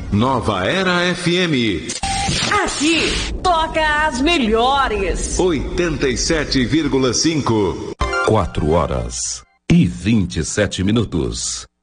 Nova Era FM. Aqui toca as melhores. 87,5. 4 horas e 27 minutos.